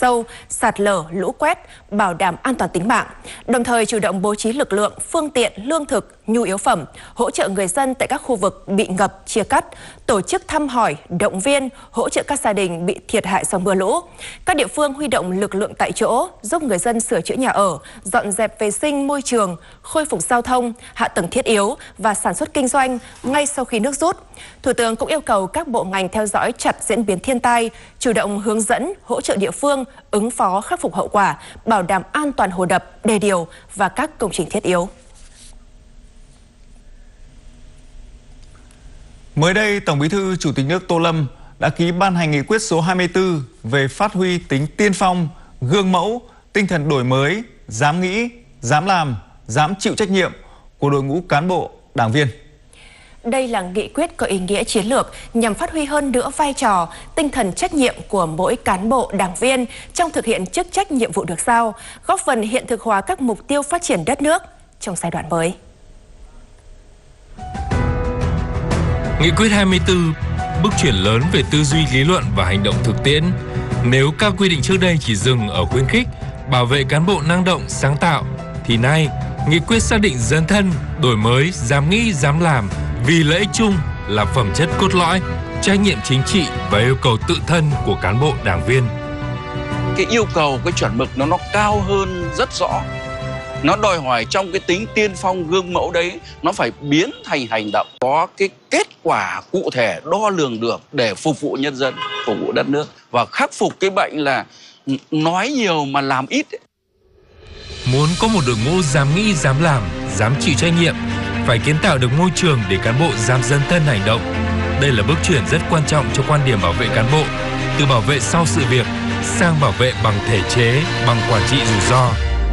sâu, sạt lở, lũ quét, bảo đảm an toàn tính mạng. Đồng thời chủ động bố trí lực lượng, phương tiện, lương thực, nhu yếu phẩm, hỗ trợ người dân tại các khu vực bị ngập, chia cắt, tổ chức thăm hỏi, động viên, hỗ trợ các gia đình bị thiệt hại do mưa lũ. Các địa phương huy động lực lượng tại chỗ, giúp người dân sửa chữa nhà ở, dọn dẹp vệ sinh môi trường, khôi phục giao thông, hạ tầng thiết yếu và sản xuất kinh doanh ngay sau khi nước rút. Thủ tướng cũng yêu cầu các bộ ngành theo dõi chặt diễn biến thiên tai, chủ động hướng dẫn, hỗ trợ địa phương ứng phó khắc phục hậu quả, bảo đảm an toàn hồ đập, đê điều và các công trình thiết yếu. Mới đây, Tổng Bí thư Chủ tịch nước Tô Lâm đã ký ban hành nghị quyết số 24 về phát huy tính tiên phong, gương mẫu, tinh thần đổi mới, dám nghĩ, dám làm, dám chịu trách nhiệm của đội ngũ cán bộ, đảng viên. Đây là nghị quyết có ý nghĩa chiến lược nhằm phát huy hơn nữa vai trò, tinh thần trách nhiệm của mỗi cán bộ, đảng viên trong thực hiện chức trách nhiệm vụ được giao, góp phần hiện thực hóa các mục tiêu phát triển đất nước trong giai đoạn mới. Nghị quyết 24, bước chuyển lớn về tư duy lý luận và hành động thực tiễn. Nếu các quy định trước đây chỉ dừng ở khuyến khích, bảo vệ cán bộ năng động, sáng tạo, thì nay, nghị quyết xác định dấn thân, đổi mới, dám nghĩ, dám làm vì lợi ích chung là phẩm chất cốt lõi, trách nhiệm chính trị và yêu cầu tự thân của cán bộ, đảng viên. Cái yêu cầu, cái chuẩn mực nó cao hơn rất rõ. Nó đòi hỏi trong cái tính tiên phong gương mẫu đấy, nó phải biến thành hành động, có cái kết quả cụ thể đo lường được để phục vụ nhân dân, phục vụ đất nước và khắc phục cái bệnh là nói nhiều mà làm ít ấy. Muốn có một đội ngũ dám nghĩ, dám làm, dám chịu trách nhiệm, phải kiến tạo được môi trường để cán bộ dám dấn thân hành động. Đây là bước chuyển rất quan trọng cho quan điểm bảo vệ cán bộ, từ bảo vệ sau sự việc sang bảo vệ bằng thể chế, bằng quản trị rủi ro.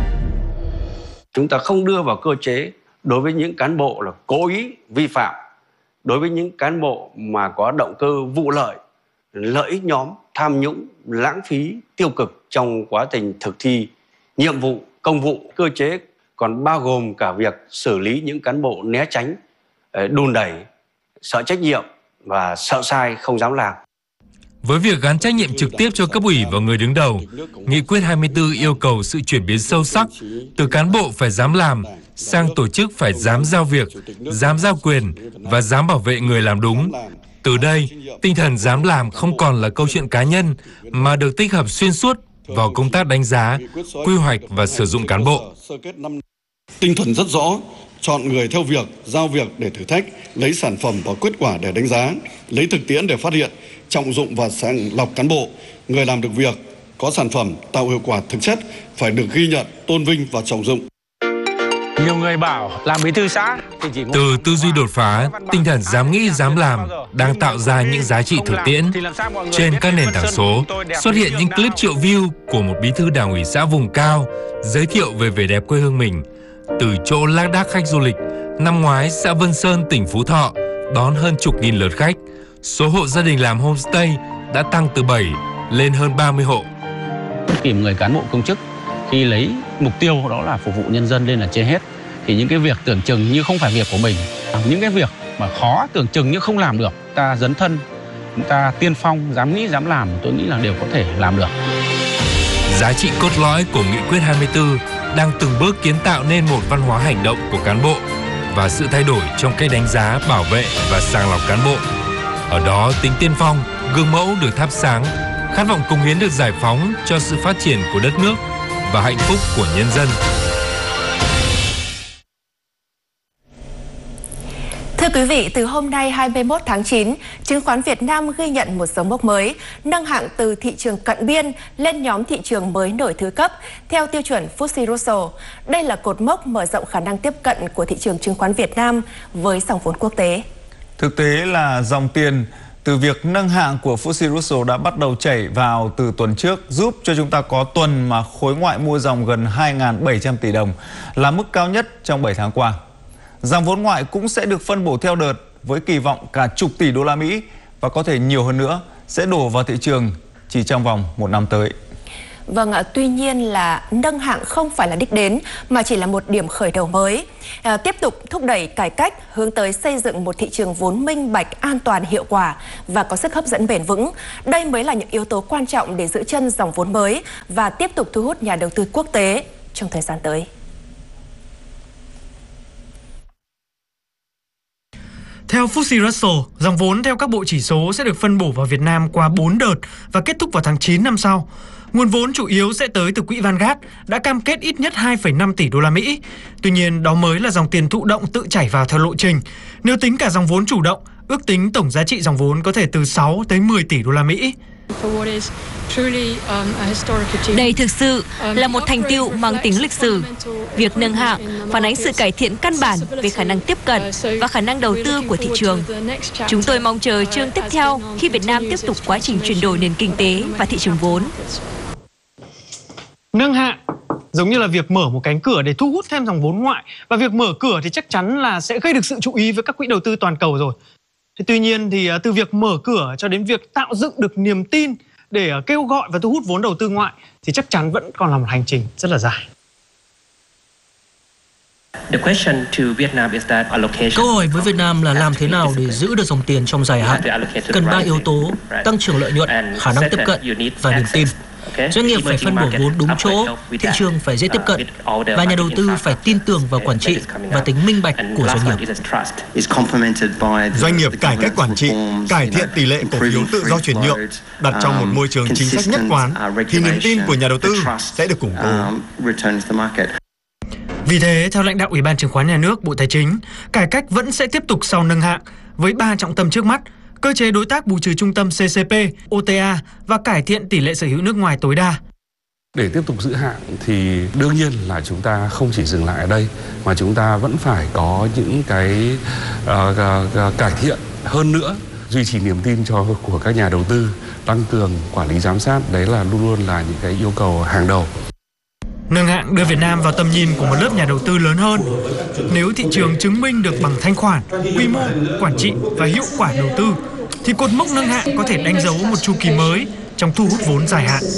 Chúng ta không đưa vào cơ chế đối với những cán bộ là cố ý vi phạm, đối với những cán bộ mà có động cơ vụ lợi, lợi ích nhóm, tham nhũng, lãng phí, tiêu cực trong quá trình thực thi nhiệm vụ, công vụ. Cơ chế còn bao gồm cả việc xử lý những cán bộ né tránh, đùn đẩy, sợ trách nhiệm và sợ sai không dám làm. Với việc gắn trách nhiệm trực tiếp cho cấp ủy và người đứng đầu, Nghị quyết 24 yêu cầu sự chuyển biến sâu sắc từ cán bộ phải dám làm sang tổ chức phải dám giao việc, dám giao quyền và dám bảo vệ người làm đúng. Từ đây, tinh thần dám làm không còn là câu chuyện cá nhân mà được tích hợp xuyên suốt vào công tác đánh giá, quy hoạch và sử dụng cán bộ. Tinh thần rất rõ, chọn người theo việc, giao việc để thử thách, lấy sản phẩm và kết quả để đánh giá, lấy thực tiễn để phát hiện, trọng dụng và sàng lọc cán bộ. Người làm được việc, có sản phẩm, tạo hiệu quả thực chất phải được ghi nhận, tôn vinh và trọng dụng. Nhiều người bảo làm bí thư xã thì chỉ từ tư duy đột phá, tinh thần dám nghĩ, dám làm đang tạo ra những giá trị thực tiễn. Trên các nền tảng số xuất hiện những clip triệu view của một bí thư đảng ủy xã vùng cao giới thiệu về vẻ đẹp quê hương mình. Từ chỗ lác đác khách du lịch, năm ngoái xã Vân Sơn, tỉnh Phú Thọ đón hơn chục nghìn lượt khách. Số hộ gia đình làm homestay đã tăng từ 7 lên hơn 30 hộ. Tìm người cán bộ công chức khi lấy mục tiêu đó là phục vụ nhân dân lên là trên hết, thì những cái việc tưởng chừng như không phải việc của mình, những cái việc mà khó tưởng chừng như không làm được, ta dấn thân, chúng ta tiên phong, dám nghĩ, dám làm, tôi nghĩ là đều có thể làm được. Giá trị cốt lõi của Nghị quyết 24 đang từng bước kiến tạo nên một văn hóa hành động của cán bộ và sự thay đổi trong cách đánh giá, bảo vệ và sàng lọc cán bộ. Ở đó, tính tiên phong, gương mẫu được thắp sáng, khát vọng cống hiến được giải phóng cho sự phát triển của đất nước và hạnh phúc của nhân dân. Thưa quý vị, từ hôm nay 21 tháng 9, chứng khoán Việt Nam ghi nhận một dấu mốc mới, nâng hạng từ thị trường cận biên lên nhóm thị trường mới nổi thứ cấp theo tiêu chuẩn FTSE Russell. Đây là cột mốc mở rộng khả năng tiếp cận của thị trường chứng khoán Việt Nam với dòng vốn quốc tế. Thực tế là dòng tiền từ việc nâng hạng của FTSE Russell đã bắt đầu chảy vào từ tuần trước, giúp cho chúng ta có tuần mà khối ngoại mua dòng gần 2.700 tỷ đồng, là mức cao nhất trong 7 tháng qua. Dòng vốn ngoại cũng sẽ được phân bổ theo đợt với kỳ vọng cả chục tỷ đô la Mỹ và có thể nhiều hơn nữa sẽ đổ vào thị trường chỉ trong vòng một năm tới. Vâng, tuy nhiên là nâng hạng không phải là đích đến mà chỉ là một điểm khởi đầu mới. Tiếp tục thúc đẩy cải cách hướng tới xây dựng một thị trường vốn minh bạch, an toàn, hiệu quả và có sức hấp dẫn bền vững. Đây mới là những yếu tố quan trọng để giữ chân dòng vốn mới và tiếp tục thu hút nhà đầu tư quốc tế trong thời gian tới. Theo FTSE Russell, dòng vốn theo các bộ chỉ số sẽ được phân bổ vào Việt Nam qua 4 đợt và kết thúc vào tháng 9 năm sau. Nguồn vốn chủ yếu sẽ tới từ quỹ Vanguard đã cam kết ít nhất 2,5 tỷ đô la Mỹ. Tuy nhiên, đó mới là dòng tiền thụ động tự chảy vào theo lộ trình. Nếu tính cả dòng vốn chủ động, ước tính tổng giá trị dòng vốn có thể từ 6 tới 10 tỷ đô la Mỹ. Đây thực sự là một thành tựu mang tính lịch sử. Việc nâng hạng phản ánh sự cải thiện căn bản về khả năng tiếp cận và khả năng đầu tư của thị trường. Chúng tôi mong chờ chương tiếp theo khi Việt Nam tiếp tục quá trình chuyển đổi nền kinh tế và thị trường vốn. Nâng hạng giống như là việc mở một cánh cửa để thu hút thêm dòng vốn ngoại, và việc mở cửa thì chắc chắn là sẽ gây được sự chú ý với các quỹ đầu tư toàn cầu rồi. Tuy nhiên thì từ việc mở cửa cho đến việc tạo dựng được niềm tin để kêu gọi và thu hút vốn đầu tư ngoại thì chắc chắn vẫn còn là một hành trình rất là dài. Câu hỏi với Việt Nam là làm thế nào để giữ được dòng tiền trong dài hạn. Cần 3 yếu tố: tăng trưởng lợi nhuận, khả năng tiếp cận và niềm tin. Doanh nghiệp phải phân bổ vốn đúng chỗ, thị trường phải dễ tiếp cận và nhà đầu tư phải tin tưởng vào quản trị và tính minh bạch của doanh nghiệp. Doanh nghiệp cải cách quản trị, cải thiện tỷ lệ cổ phiếu tự do chuyển nhượng, đặt trong một môi trường chính sách nhất quán thì niềm tin của nhà đầu tư sẽ được củng cố. Vì thế, theo lãnh đạo Ủy ban Chứng khoán Nhà nước, Bộ Tài chính, cải cách vẫn sẽ tiếp tục sau nâng hạng với 3 trọng tâm trước mắt: cơ chế đối tác bù trừ trung tâm CCP, OTA và cải thiện tỷ lệ sở hữu nước ngoài tối đa. Để tiếp tục giữ hạng thì đương nhiên là chúng ta không chỉ dừng lại ở đây mà chúng ta vẫn phải có những cái cải thiện hơn nữa, duy trì niềm tin của các nhà đầu tư, tăng cường quản lý giám sát, đấy là luôn luôn là những cái yêu cầu hàng đầu. Nâng hạng đưa Việt Nam vào tầm nhìn của một lớp nhà đầu tư lớn hơn. Nếu thị trường chứng minh được bằng thanh khoản, quy mô, quản trị và hiệu quả đầu tư, thì cột mốc nâng hạng có thể đánh dấu một chu kỳ mới trong thu hút vốn dài hạn.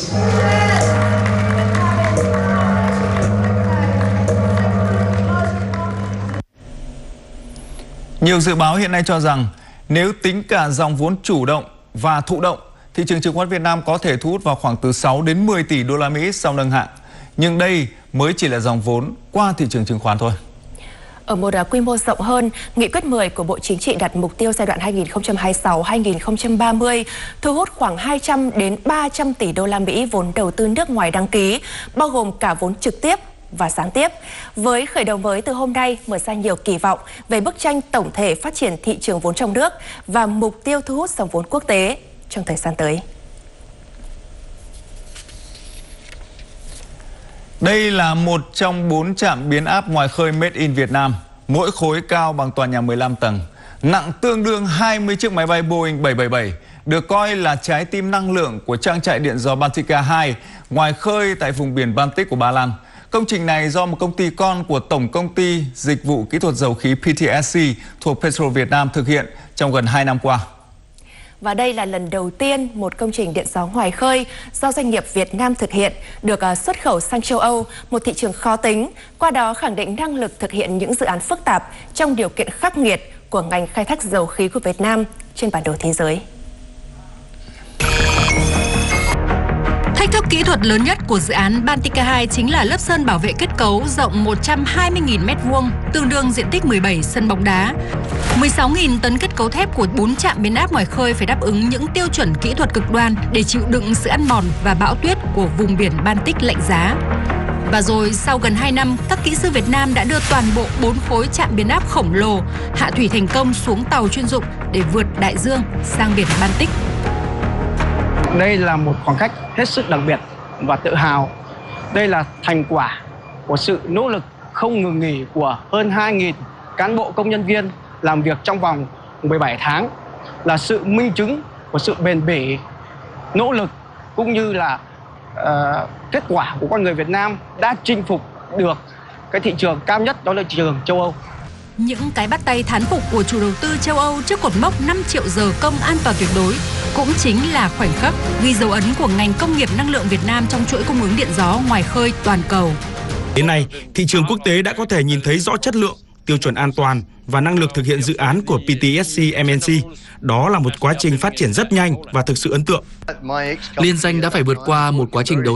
Nhiều dự báo hiện nay cho rằng nếu tính cả dòng vốn chủ động và thụ động, thị trường chứng khoán Việt Nam có thể thu hút vào khoảng từ 6 đến 10 tỷ đô la Mỹ sau nâng hạng. Nhưng đây mới chỉ là dòng vốn qua thị trường chứng khoán thôi. Ở một quy mô rộng hơn, Nghị quyết 10 của Bộ Chính trị đặt mục tiêu giai đoạn 2026-2030 thu hút khoảng 200 đến 300 tỷ đô la Mỹ vốn đầu tư nước ngoài đăng ký, bao gồm cả vốn trực tiếp và gián tiếp. Với khởi đầu mới từ hôm nay, mở ra nhiều kỳ vọng về bức tranh tổng thể phát triển thị trường vốn trong nước và mục tiêu thu hút dòng vốn quốc tế trong thời gian tới. Đây là một trong 4 trạm biến áp ngoài khơi Made in Việt Nam, mỗi khối cao bằng tòa nhà 15 tầng, nặng tương đương 20 chiếc máy bay Boeing 777, được coi là trái tim năng lượng của trang trại điện gió Baltica 2 ngoài khơi tại vùng biển Baltic của Ba Lan. Công trình này do một công ty con của Tổng công ty Dịch vụ Kỹ thuật Dầu khí PTSC thuộc Petro Việt Nam thực hiện trong gần 2 năm qua. Và đây là lần đầu tiên một công trình điện gió ngoài khơi do doanh nghiệp Việt Nam thực hiện được xuất khẩu sang châu Âu, một thị trường khó tính, qua đó khẳng định năng lực thực hiện những dự án phức tạp trong điều kiện khắc nghiệt của ngành khai thác dầu khí của Việt Nam trên bản đồ thế giới. Thách thức kỹ thuật lớn nhất của dự án Baltica 2 chính là lớp sơn bảo vệ kết cấu rộng 120.000 m², tương đương diện tích 17 sân bóng đá. 16.000 tấn kết cấu thép của 4 trạm biến áp ngoài khơi phải đáp ứng những tiêu chuẩn kỹ thuật cực đoan để chịu đựng sự ăn mòn và bão tuyết của vùng biển Baltic lạnh giá. Và rồi sau gần 2 năm, các kỹ sư Việt Nam đã đưa toàn bộ 4 khối trạm biến áp khổng lồ hạ thủy thành công xuống tàu chuyên dụng để vượt đại dương sang biển Baltic. Đây là một khoảng cách hết sức đặc biệt và tự hào. Đây là thành quả của sự nỗ lực không ngừng nghỉ của hơn 2.000 cán bộ công nhân viên làm việc trong vòng 17 tháng, là sự minh chứng của sự bền bỉ, nỗ lực cũng như là kết quả của con người Việt Nam đã chinh phục được cái thị trường cao nhất, đó là thị trường châu Âu. Những cái bắt tay thán phục của chủ đầu tư châu Âu trước cột mốc 5 triệu giờ công an toàn tuyệt đối cũng chính là khoảnh khắc ghi dấu ấn của ngành công nghiệp năng lượng Việt Nam trong chuỗi cung ứng điện gió ngoài khơi toàn cầu. Đến nay, thị trường quốc tế đã có thể nhìn thấy rõ chất lượng, tiêu chuẩn an toàn và năng lực thực hiện dự án của PTSC MNC. Đó là một quá trình phát triển rất nhanh và thực sự ấn tượng. Liên danh đã phải vượt qua một quá trình đấu